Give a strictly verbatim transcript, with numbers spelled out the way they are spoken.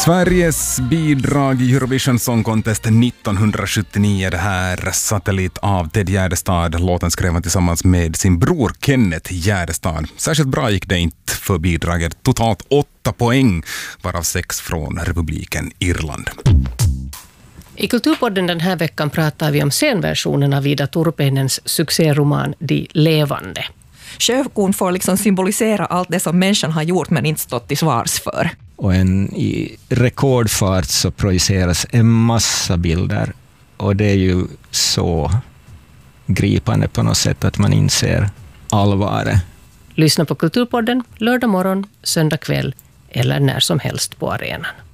Sveriges bidrag i Eurovision Song Contest nittonhundrasjuttionio, det här Satellit av Ted Gärdestad. Låten skrev han tillsammans med sin bror Kenneth Gärdestad. Särskilt bra gick det inte för bidraget. Totalt åtta poäng, varav sex från Republiken Irland. I Kulturpodden den här veckan pratar vi om scenversionen av Ida Turpeinens succéroman De levande. Sjökon får liksom symbolisera allt det som människan har gjort men inte stått till svars för. Och en, i rekordfart så projiceras en massa bilder. Och det är ju så gripande på något sätt att man inser allvaret. Lyssna på Kulturpodden lördag morgon, söndag kväll eller när som helst på arenan.